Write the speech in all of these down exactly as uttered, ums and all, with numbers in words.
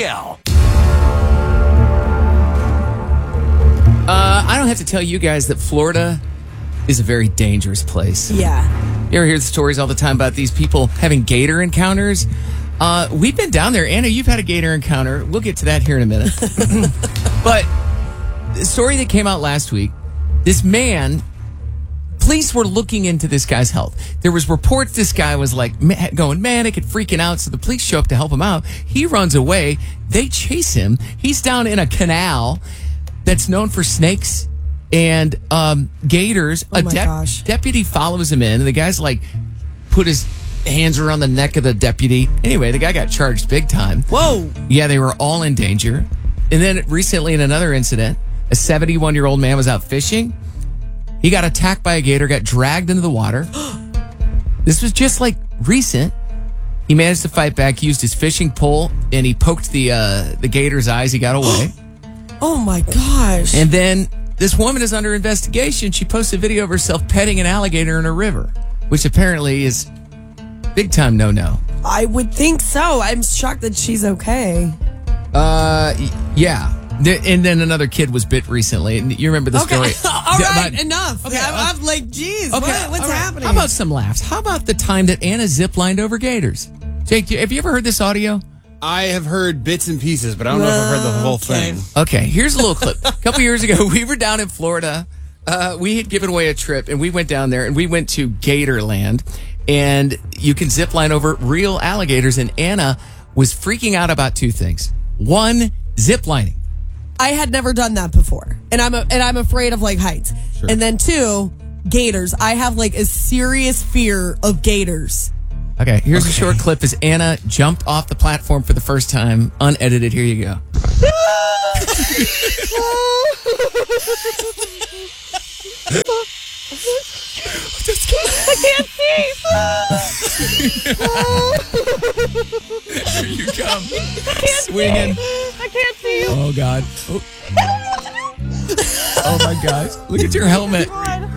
L. Uh, I don't have to tell you guys that Florida is a very dangerous place. Yeah. You ever hear the stories all the time about these people having gator encounters? Uh, we've been down there. Anna, you've had a gator encounter. We'll get to that here in a minute. But the story that came out last week, this man, police were looking into this guy's health. There was reports this guy was like ma- going manic and freaking out, so the police show up to help him out. He runs away. They chase him. He's down in a canal that's known for snakes and um, gators. Oh a my dep- gosh. deputy follows him in, and the guy's like put his hands around the neck of the deputy. Anyway, the guy got charged big time. Whoa. Yeah, they were all in danger. And then recently in another incident, a seventy-one-year-old man was out fishing. He got attacked by a gator, got dragged into the water. This was just like recent. He managed to fight back, used his fishing pole, and he poked the uh, the gator's eyes. He got away. Oh my gosh. And then this woman is under investigation. She posted a video of herself petting an alligator in a river, which apparently is big time no-no. I would think so. I'm shocked that she's okay. Uh, y- yeah. Th- And then another kid was bit recently. And you remember the Okay. story? All right, About- enough. Okay, I'm, uh, I'm like, geez, Okay, what, what's all right. happening? How about some laughs? How about the time that Anna ziplined over gators? Jake, have you ever heard this audio? I have heard bits and pieces, but I don't know if I've heard the whole Okay. thing. Okay, here's a little clip. A couple years ago, we were down in Florida. Uh, we had given away a trip, and we went down there, and we went to Gatorland, and you can zip line over real alligators, and Anna was freaking out about two things. One, zip lining. I had never done that before, and I'm a, and I'm afraid of like heights. Sure. And then two, gators. I have like a serious fear of gators. Okay, here's a short clip as Anna jumped off the platform for the first time, unedited. Here you go. Here you come. Swinging. I can't see you. Oh, God. Oh. Oh, my gosh. Look at your helmet.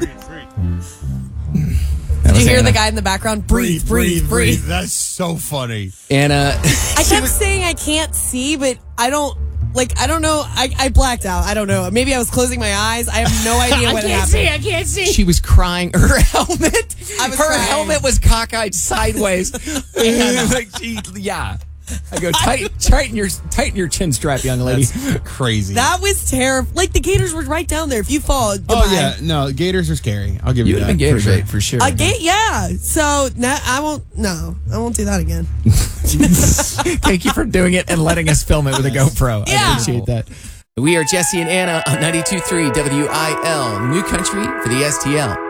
Did you hear the guy in the background? Breathe, breathe, breathe. That's so funny. Anna. I kept saying I can't see, but I don't, like, I don't know. I, I blacked out. I don't know. Maybe I was closing my eyes. I have no idea what happened. I can't see. She was crying. Her helmet. I was her crying. helmet was cockeyed sideways. like, she, yeah. I go tighten, tighten your tighten your chin strap, young lady. That's crazy. That was terrible. Like, the gators were right down there. If you fall, goodbye. oh, yeah. No, gators are scary. I'll give you, You would have that. been gator for sure. bait for sure. A gate, yeah. So now I won't. No, I won't do that again. Thank you for doing it and letting us film it with a GoPro. I Yeah. appreciate that. We are Jesse and Anna on ninety-two point three W I L, New Country for the S T L.